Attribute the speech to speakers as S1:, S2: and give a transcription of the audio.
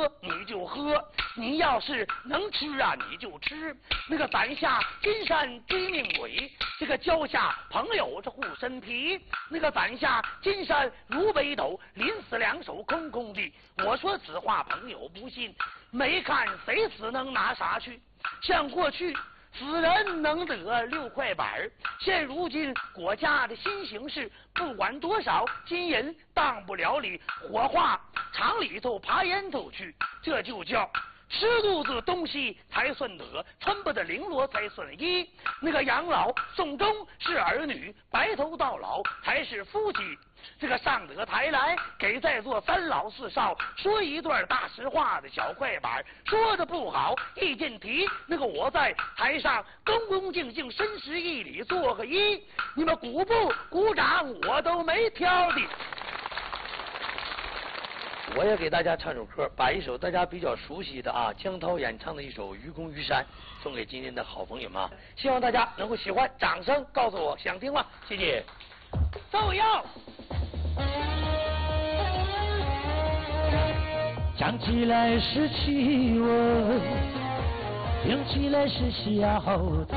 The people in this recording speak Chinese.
S1: 喝你就喝，你要是能吃啊你就吃。那个攒下金山追命鬼，这个交下朋友这护身皮。那个攒下金山如北斗，临死两手空空的。我说此话朋友不信，没看谁死能拿啥去？像过去死人能得6块板，现如今国家的新形势，不管多少金银当不了理，火化厂里头爬烟头去，这就叫吃肚子东西才算得，穿不得绫罗才算衣。那个养老送终是儿女，白头到老才是夫妻。这个上得台来，给在座3老4少说一段大实话的小快板，说的不好一进题，那个我在台上恭恭敬敬深施一礼做个揖，你们鼓不鼓掌我都没挑的。我也给大家唱首歌，把一首大家比较熟悉的江涛演唱的一首《愚公移山》送给今天的好朋友们，希望大家能够喜欢，掌声告诉我想听吗？谢谢。奏要。
S2: 讲起来是奇闻，听起来是笑谈。